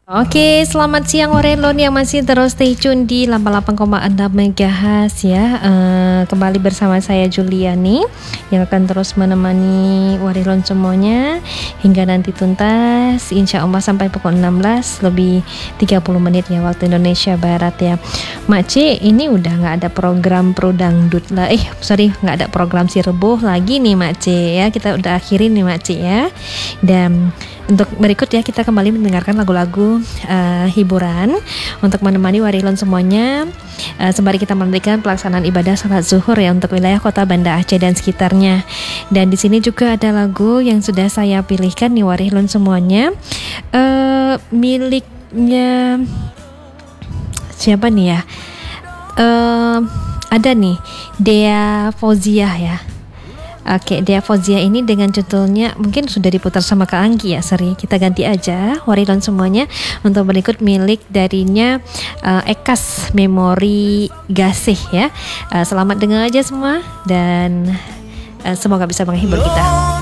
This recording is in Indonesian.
Oke, selamat siang Warelon yang masih terus stay tune di 88,6 MHz ya. Kembali bersama saya Juliani yang akan terus menemani Warelon semuanya hingga nanti tuntas, insya Allah sampai pukul 16 lebih 30 menit ya waktu Indonesia Barat ya. Makci, ini udah nggak ada program Pro Dangdut lah. Nggak ada program si Rebuh lagi nih Makci ya. Kita udah akhirin nih Makci ya. Dan untuk berikut ya kita kembali mendengarkan lagu-lagu hiburan untuk menemani Warilon semuanya sembari kita menantikan pelaksanaan ibadah salat zuhur ya untuk wilayah kota Banda Aceh dan sekitarnya. Dan di sini juga ada lagu yang sudah saya pilihkan nih Warilon semuanya, miliknya siapa nih ya? Ada nih Dea Fauziah ya. Oke, Dea Fauziah ini dengan judulnya mungkin sudah diputar sama Kak Anggi ya, Seri. Kita ganti aja Warilon semuanya untuk berikut milik darinya Ekas Memori Gasih ya. Selamat dengar aja semua dan semoga bisa menghibur kita.